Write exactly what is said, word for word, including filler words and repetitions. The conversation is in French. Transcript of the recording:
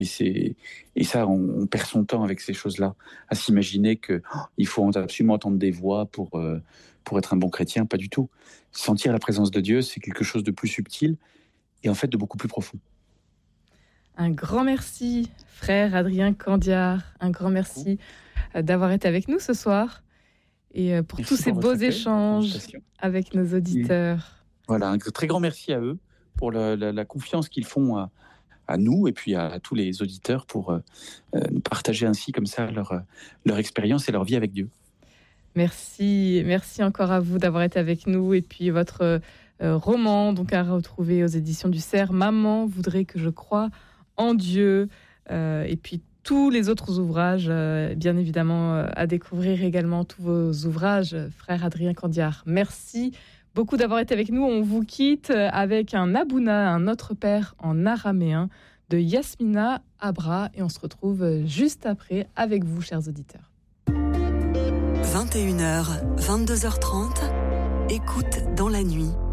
Et, c'est, et ça, on, on perd son temps avec ces choses-là, à s'imaginer qu'il oh, faut absolument entendre des voix pour, euh, pour être un bon chrétien. Pas du tout. Sentir la présence de Dieu, c'est quelque chose de plus subtil et en fait de beaucoup plus profond. Un grand merci, frère Adrien Candiard. Un grand merci d'avoir été avec nous ce soir et pour merci tous ces beaux appel, échanges avec nos auditeurs. Et voilà, un très grand merci à eux pour la, la, la confiance qu'ils font à, à nous et puis à, à tous les auditeurs pour euh, partager ainsi comme ça leur, leur expérience et leur vie avec Dieu. Merci, merci encore à vous d'avoir été avec nous et puis votre euh, roman donc à retrouver aux éditions du Cerf, Maman voudrait que je croie en Dieu euh, et puis tous les autres ouvrages, euh, bien évidemment euh, à découvrir également tous vos ouvrages, frère Adrien Candiard. Merci beaucoup d'avoir été avec nous. On vous quitte avec un Abouna, un Notre Père en araméen de Yasmina Abra et on se retrouve juste après avec vous, chers auditeurs. vingt et une heures, vingt-deux heures trente, écoute dans la nuit.